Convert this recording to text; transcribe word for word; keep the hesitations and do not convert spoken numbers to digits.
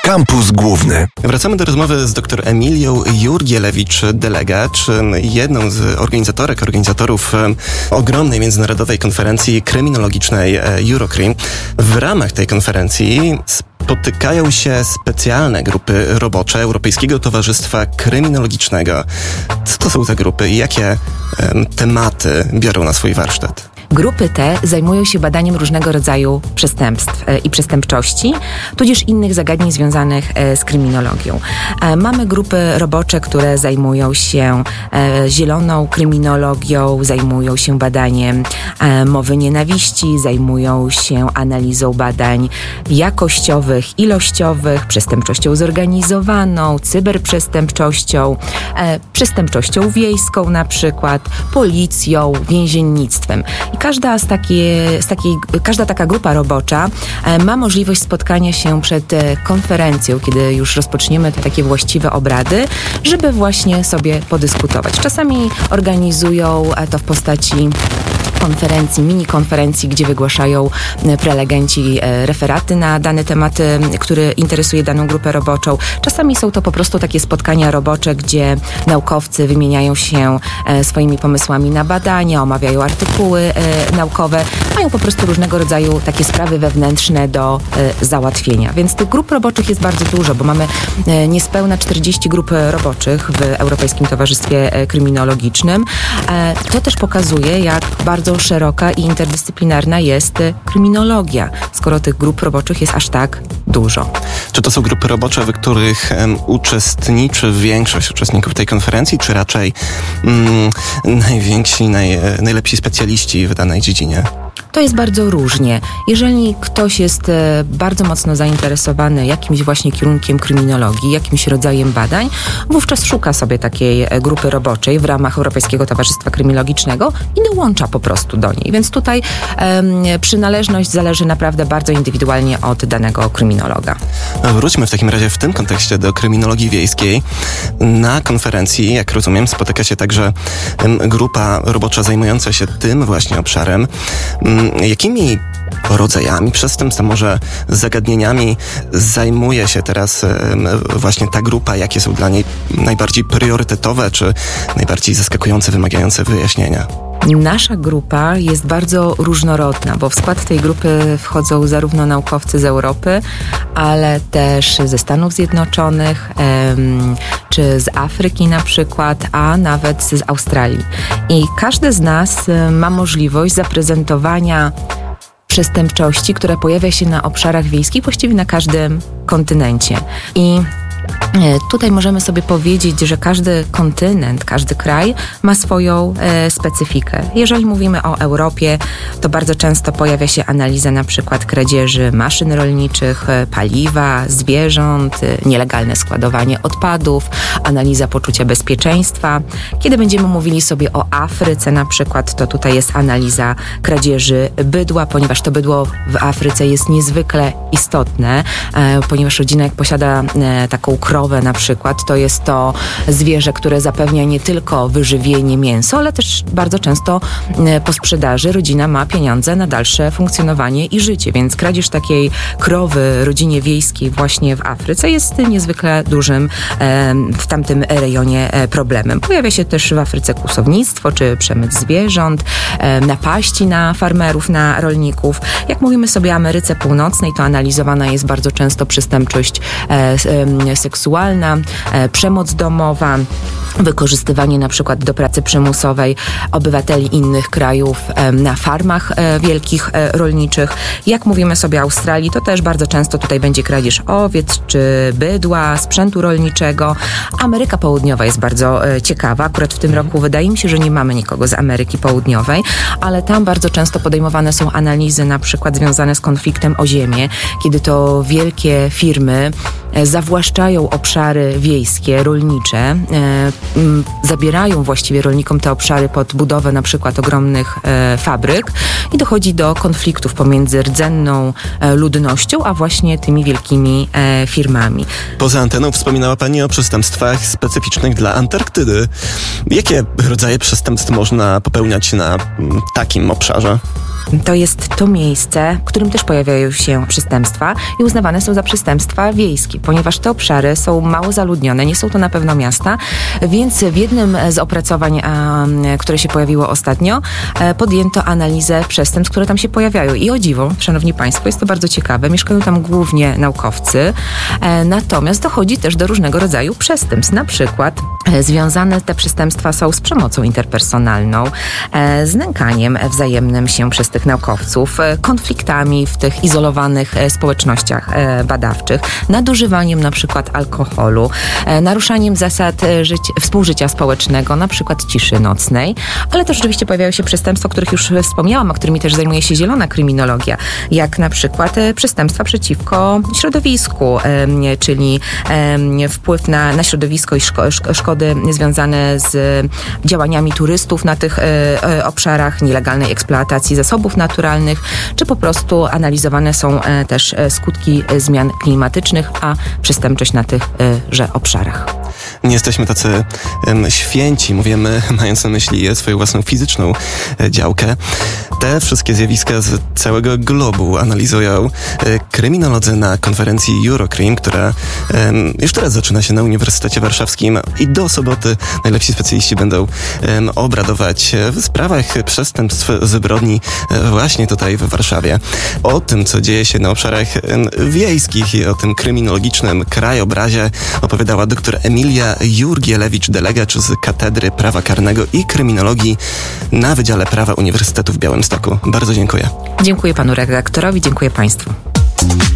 Kampus Główny. Wracamy do rozmowy z dr Emilią Jurgielewicz-Delegacz, jedną z organizatorek, organizatorów ogromnej międzynarodowej konferencji kryminologicznej Eurocrim. W ramach tej konferencji spotykają się specjalne grupy robocze Europejskiego Towarzystwa Kryminologicznego. Co to są te grupy i jakie um, tematy biorą na swój warsztat? Grupy te zajmują się badaniem różnego rodzaju przestępstw i przestępczości, tudzież innych zagadnień związanych z kryminologią. Mamy grupy robocze, które zajmują się zieloną kryminologią, zajmują się badaniem mowy nienawiści, zajmują się analizą badań jakościowych, ilościowych, przestępczością zorganizowaną, cyberprzestępczością, przestępczością wiejską na przykład, policją, więziennictwem. I każda z takiej, z takiej, każda taka grupa robocza e, ma możliwość spotkania się przed e, konferencją, kiedy już rozpoczniemy te takie właściwe obrady, żeby właśnie sobie podyskutować. Czasami organizują e, to w postaci konferencji, mini konferencji, gdzie wygłaszają prelegenci referaty na dane tematy, który interesuje daną grupę roboczą. Czasami są to po prostu takie spotkania robocze, gdzie naukowcy wymieniają się swoimi pomysłami na badania, omawiają artykuły naukowe, mają po prostu różnego rodzaju takie sprawy wewnętrzne do załatwienia. Więc tych grup roboczych jest bardzo dużo, bo mamy niespełna czterdzieści grup roboczych w Europejskim Towarzystwie Kryminologicznym. To też pokazuje, jak bardzo szeroka i interdyscyplinarna jest kryminologia, skoro tych grup roboczych jest aż tak dużo. Czy to są grupy robocze, w których um, uczestniczy większość uczestników tej konferencji, czy raczej um, najwięksi, naj, najlepsi specjaliści w danej dziedzinie? To jest bardzo różnie. Jeżeli ktoś jest e, bardzo mocno zainteresowany jakimś właśnie kierunkiem kryminologii, jakimś rodzajem badań, wówczas szuka sobie takiej e, grupy roboczej w ramach Europejskiego Towarzystwa Kryminologicznego i dołącza po prostu do niej. Więc tutaj e, przynależność zależy naprawdę bardzo indywidualnie od danego kryminologa. Wróćmy w takim razie w tym kontekście do kryminologii wiejskiej. Na konferencji, jak rozumiem, spotyka się także um, grupa robocza zajmująca się tym właśnie obszarem. Um, Jakimi rodzajami przestępstw, a może zagadnieniami zajmuje się teraz właśnie ta grupa? Jakie są dla niej najbardziej priorytetowe, czy najbardziej zaskakujące, wymagające wyjaśnienia? Nasza grupa jest bardzo różnorodna, bo w skład tej grupy wchodzą zarówno naukowcy z Europy, ale też ze Stanów Zjednoczonych, em, czy z Afryki na przykład, a nawet z Australii. I każdy z nas ma możliwość zaprezentowania przestępczości, która pojawia się na obszarach wiejskich, właściwie na każdym kontynencie. I tutaj możemy sobie powiedzieć, że każdy kontynent, każdy kraj ma swoją e, specyfikę. Jeżeli mówimy o Europie, to bardzo często pojawia się analiza na przykład kradzieży maszyn rolniczych, paliwa, zwierząt, nielegalne składowanie odpadów, analiza poczucia bezpieczeństwa. Kiedy będziemy mówili sobie o Afryce na przykład, to tutaj jest analiza kradzieży bydła, ponieważ to bydło w Afryce jest niezwykle istotne, e, ponieważ rodzina jak posiada e, taką krowę na przykład, to jest to zwierzę, które zapewnia nie tylko wyżywienie, mięso, ale też bardzo często po sprzedaży rodzina ma pieniądze na dalsze funkcjonowanie i życie, więc kradzież takiej krowy rodzinie wiejskiej właśnie w Afryce jest niezwykle dużym w tamtym rejonie problemem. Pojawia się też w Afryce kłusownictwo czy przemyt zwierząt, napaści na farmerów, na rolników. Jak mówimy sobie o Ameryce Północnej, to analizowana jest bardzo często przestępczość seksualna, e, przemoc domowa, wykorzystywanie na przykład do pracy przymusowej obywateli innych krajów e, na farmach e, wielkich e, rolniczych. Jak mówimy sobie o Australii, to też bardzo często tutaj będzie kradzież owiec czy bydła, sprzętu rolniczego. Ameryka Południowa jest bardzo e, ciekawa. Akurat w tym roku wydaje mi się, że nie mamy nikogo z Ameryki Południowej, ale tam bardzo często podejmowane są analizy na przykład związane z konfliktem o ziemię, kiedy to wielkie firmy e, zawłaszczają obszary wiejskie, rolnicze, e, m, zabierają właściwie rolnikom te obszary pod budowę na przykład ogromnych e, fabryk i dochodzi do konfliktów pomiędzy rdzenną e, ludnością, a właśnie tymi wielkimi e, firmami. Poza anteną wspominała Pani o przestępstwach specyficznych dla Antarktydy. Jakie rodzaje przestępstw można popełniać na m, takim obszarze? to jest to miejsce, w którym też pojawiają się przestępstwa i uznawane są za przestępstwa wiejskie, ponieważ te obszary są mało zaludnione, nie są to na pewno miasta, więc w jednym z opracowań, które się pojawiło ostatnio, podjęto analizę przestępstw, które tam się pojawiają. I o dziwo, szanowni państwo, jest to bardzo ciekawe, mieszkają tam głównie naukowcy, natomiast dochodzi też do różnego rodzaju przestępstw. Na przykład związane te przestępstwa są z przemocą interpersonalną, z nękaniem wzajemnym się przez tych naukowców, konfliktami w tych izolowanych społecznościach badawczych, nadużywaniem na przykład alkoholu, naruszaniem zasad życia, współżycia społecznego, na przykład ciszy nocnej, ale też oczywiście pojawiają się przestępstwa, o których już wspomniałam, a którymi też zajmuje się zielona kryminologia, jak na przykład przestępstwa przeciwko środowisku, czyli wpływ na, na środowisko i szko- szkody związane z działaniami turystów na tych obszarach, nielegalnej eksploatacji zasobów naturalnych, czy po prostu analizowane są też skutki zmian klimatycznych, a przestępczość na tychże obszarach. Nie jesteśmy tacy um, święci, mówimy, mając na myśli swoją własną fizyczną e, działkę. Te wszystkie zjawiska z całego globu analizują e, kryminolodzy na konferencji Eurocrim, która e, już teraz zaczyna się na Uniwersytecie Warszawskim i do soboty najlepsi specjaliści będą e, obradować w sprawach przestępstw zbrodni e, właśnie tutaj w Warszawie. O tym, co dzieje się na obszarach e, wiejskich i o tym kryminologicznym krajobrazie opowiadała dr Emilia Jurgielewicz-Delegacz z Katedry Prawa Karnego i Kryminologii na Wydziale Prawa Uniwersytetu w Białymstoku. Bardzo dziękuję. Dziękuję panu redaktorowi, dziękuję państwu.